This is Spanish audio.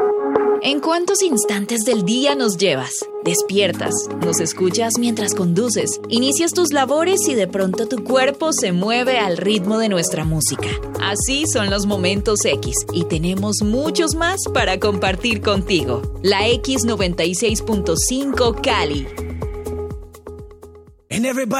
¿En cuántos instantes del día nos llevas? Despiertas, nos escuchas mientras conduces, inicias tus labores y de pronto tu cuerpo se mueve al ritmo de nuestra música. Así son los momentos X y tenemos muchos más para compartir contigo. La X96.5 Cali.